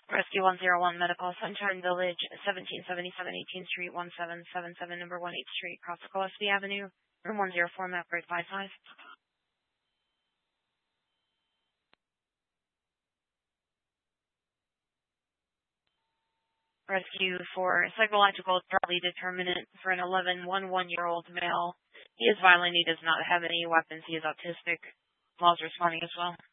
Rescue 101 Medical, Sunshine Village, 1777 18th Street, 1777 number 18th Street, across Gillespie Avenue, room 104, map grade 55. Rescue for psychological Charlie determinant for an 11-11-year-old male. He is violent. He does not have any weapons. He is autistic. Laws responding as well.